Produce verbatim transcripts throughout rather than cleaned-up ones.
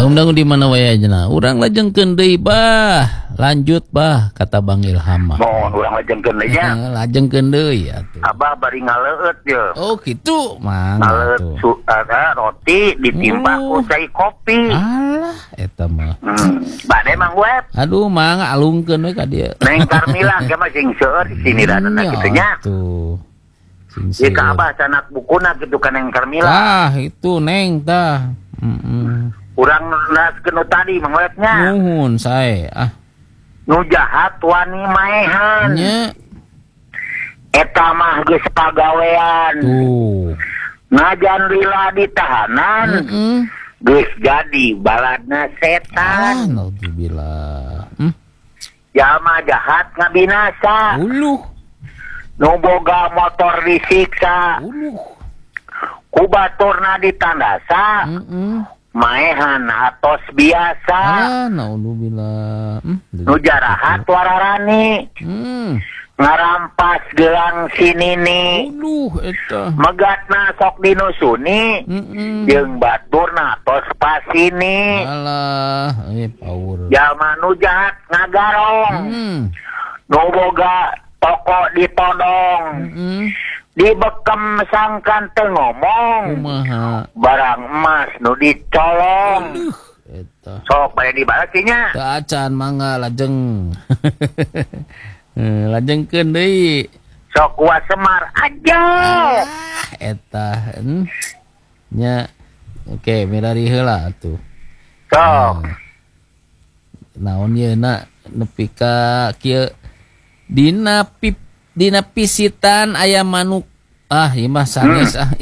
undang di mana waya aja urang lajengkeun deui bah lanjut bah kata Bang Ilham mah mohon urang lajengkeun deui nya lajengkeun deui atuh abah bari ngaleueut ye oh kitu mang ngaleueut su ada roti ditimpa ku cai kopi alah eta mah hmm bade mang web aduh mang alungkeun we ka dieu Neng Karmila ge mah sing seueur di sini ranana kitu nya tuh Jika abah sanak bukuna gitu kan Neng Karmila. Ah itu Neng tah. Mm-mm. Urang naskeun tadi mangwetnya. Nuhun sae ah. Nu jahat wani maehan. Nya. Eta mah geus pagawean. Tuh. Najan lila ditahanan. Heeh. Geus jadi baladna setan. Ah, naudzubillah. Hmm? Jalma jahat ngabinasa. Uluh. Nu boga motor disiksa. Uluh. Ku baturna ditandasa. Heeh. Maehan atos biasa. Ah, naudzubillah. Hmm? Nu jarahat wararani. Hmm. Ngarampas gelang sinini. Uluh eta. Megatna sok dinusuni. Heeh. Jeung baturna tos pasini. Alah, eh power. Jalma nu jahat ngagarong. Hmm. Nu boga toko ditodong. Heeh. Dibekem sangkan teu ngomong. Kumaha? Barang emas nu dicolong. Aduh, eta. Sok bae dibalasinya. Teu acan mangga lajeng. Eh, lajengkeun deui. Sok kuat Semar aja. Ah, eta. Hmm. Nya. Oke, mirari heula atuh. Sok. Naon yeuna nepi ka kieu dina pip dina pisitan aya manuk. Ah, ieu mah sanes ah.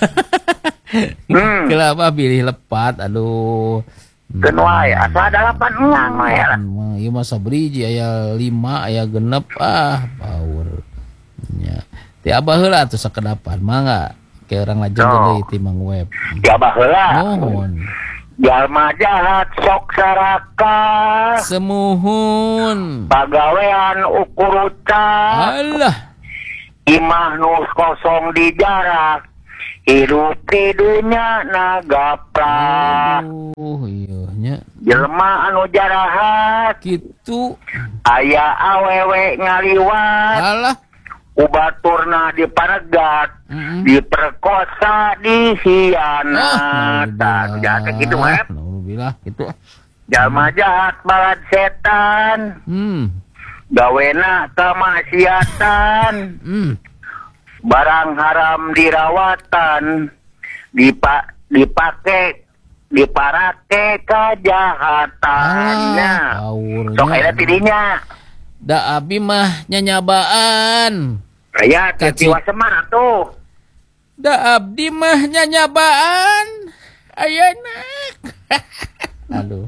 Hmm. Kenapa pilih lepat? Aduh. Keun wae asa dalapan engang wae. Ieu mah sabriji aya lima aya genep ah power. Nya. Ti abah heula atuh sakedapan mangga. Ke urang lajeng deui ti Mang Web. Ti abah heula. Nuhun. Jalma jahat sok saraka. Semuhun. Pagawean ukur ucap. Alah. Imah nu kosong di jarak. Hidup di dunia nagapra. Aduh, iya nya. Jelma anu jarahat. Kitu. Aya awewe ngaliwat. Alah. Ubaturna diparegat. Mm-mm. Diperkosa, dihianat. Tah, jahat gitu mah. Alhamdulillah gitu. Jalma jahat balad setan. Hmm. Gawena kemaksiatan. Hmm. Barang haram dirawatan. Dipa dipake diparake kajahatannya. Ah, Sok aya tidinya. Da abi mah nyanyabaan. Aya Tiwa Semar atuh. Da abdi mah nyanyabaan. Ayeuna. Aduh.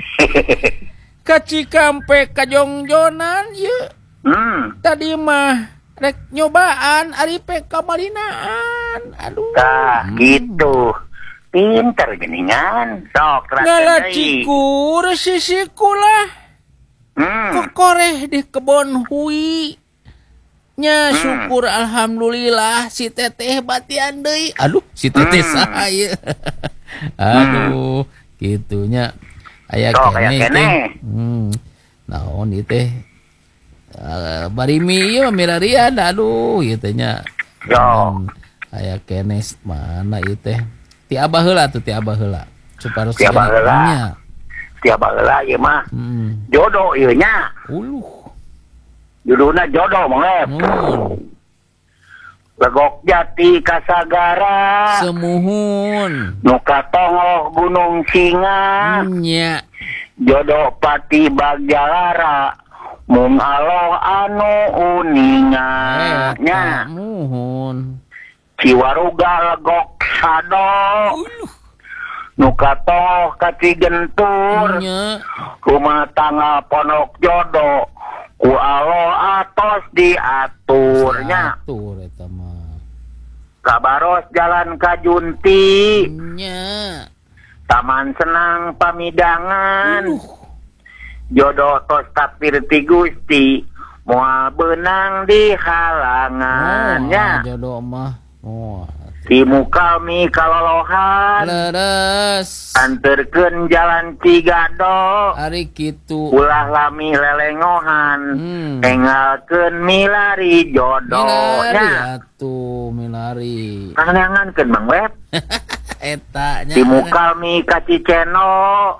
Kaci kampe kajongjonan ieu. Hmm. Tadi mah rek nyobaan ari pe kamalinaan. Aduh. Tah gitu. Pinter geningan. Sok ngalacikur sisiku lah. Hmm. Kokoreh di kebon hui. Nya syukur hmm. alhamdulillah si teteh batian deui. Aduh, si teteh hmm. saha ieu. Aduh, hmm. gitunya. Aya oh, kene kene. Hmm. Naon ieu teh? Uh, barimi ieu mirarian aduh ieu teh nya. Yo. Aya kene mana ieu teh? Ti abah heula tuh, ti abah heula. Supados ti abah heula. Ti abah heula ieu mah. Hmm. Jodoh ieu nya. Uluh. Judulna jodoh mah. Hmm. Legok jati kasagara. Semuhun. Nu katongoh Gunung Singa. Nya. Jodoh pati bagjalara. Mung aloh anu uninga. Nya. Muhun. Ciwaruga legok sado. Uluh. Nu katoh kaci gentur. Nya. Rumah tangga Pondok Jodoh. Ku alo atos diaturnya. Atur eta mah. Kabaros jalan Kajunti. Nya. Taman senang pamidangan. Uh. Jodoh tos tapir ti Gusti. Moal benang di halangannya. Oh, jodoh mah. Oh. Ti Mukalmi kalolohan leres anterkeun jalan Cigado ari kitu ulah lami lelengohan hmm. engalkeun milari milari jodohnya atuh milari kanangankeun Mang Web eta nya Ti Mukalmi ka Ciceno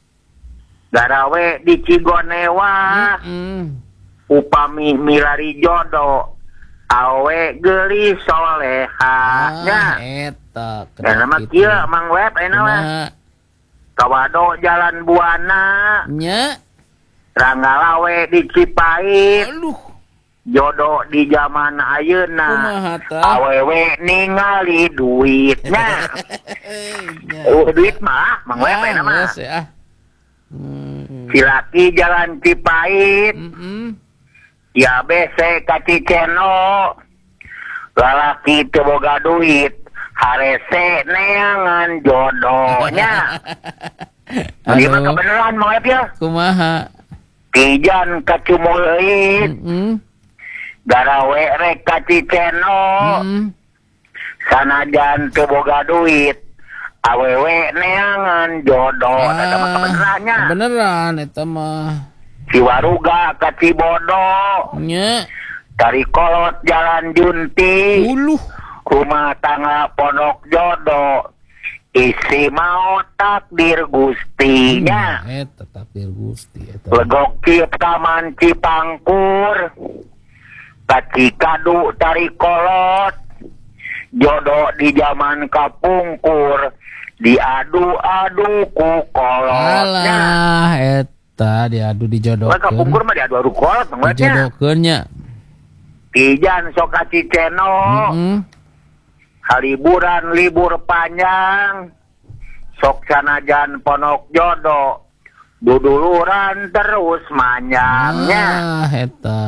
garawe di Cigonewa mm-mm. upami milari jodoh awe gelis solehanya ah, eta dan nama kieu Mang Web enak mah kawado jalan Buana nya Ranggalawe di Cipait aduh jodoh di zaman ayeuna kumaha tah awewe ningali duitnya uh, duit mah Mang Web enak mah ya hmm. si laki jalan Cipait mm-mm. ya bese ka Ciceno lalaki teu boga duit harese neangan jodohnya Jadi mah kebenaran Mang Web ya kumaha Tijan ka Cumuleuit mm-mm. garawe rek ka Ciceno mm. sanajan teu boga duit awewe neangan jodoh ah, eta mah kebenarannya beneran eta mah si Waruga ka Cibodo nya dari kolot jalan Junti uluh rumah tangga Pondok Jodoh isi mau takdir gustinya hmm, eta takdir Gusti eta legok ciep taman Cipangkur ka Cikadu dari kolot jodoh di zaman kapungkur diadu-adu ku kolotnya alah eta diadu Lah dijodohkeun kapungkur mah diadu-adu kolot Mang Web nya dijodohkeun nya Tijan sok ka Ciceno heeh haliburan libur panjang sok sanajan Pondok Jodoh duduluran terus manyangnya ah eta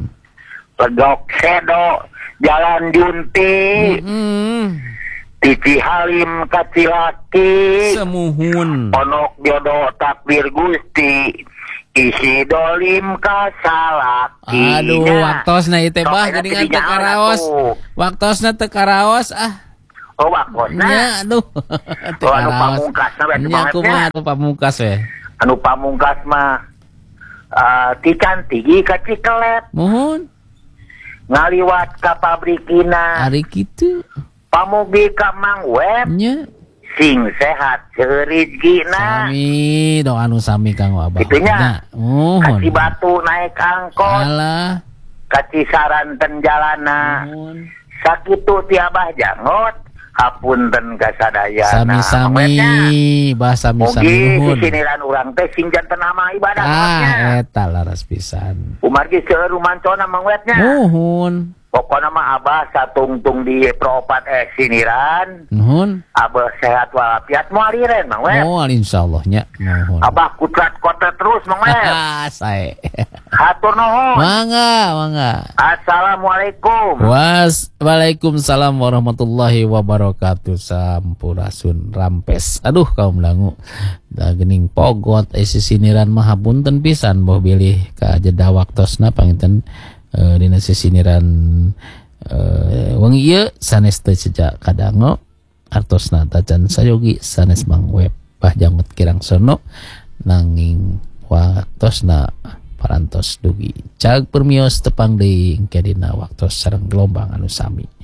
legok sedo jalan Junti heeh Titi Halim ka Cilaki semuhun Pondok Jodoh takdir Gusti isi dolim ka Salaki aduh waktosna ieu teh bah geuningan teu karaos waktosna teu karaos ah oh waktosna nya aduh teu oh anu karaos pamungkasna berarti nya Mang Web kumaha nya. atuh pamungkas we Anu pamungkas mah uh, ti Cantigi ka Cikelet mohon ngaliwat ka pabrikina ari kitu pamugi ka Mang Web nya sing sehat seureuzgina sami doa anu sami Kang Wabah itunya mohon kasih batu naik angkot alah kasih saranten jalana mohon sakitu ti Abah jangot hapunten kasadayana sami-sami bah sami-sami mugi nuhun sisiniran urang teh sing janten ama ibadah ah eta laras pisan umargi seueur rumancona Mang Web nya nuhun pokona mah Abah satungtung di Proopat eh siniran nuhun Abah sehat walafiat moal iren Mang Web moal insyaallah nya nuhun Abah kutrat kota terus Mang Web ah sae hatur nuhun mangga mangga assalamualaikum was waalaikumsalam warahmatullahi wabarakatuh sampurasun rampes aduh kaum langu da geuning pogot isi siniran mah hapunten pisan boh bilih ka jeda waktosna panginten Uh, dina sisiniran uh, wengi ieu sanes teu sejak kadango artosna tacan sayogi sanes Mang Web bah jangut kirang sono nanging waktosna parantos dugi cag permios tepang deui engke dina waktos sareng gelombang anu sami.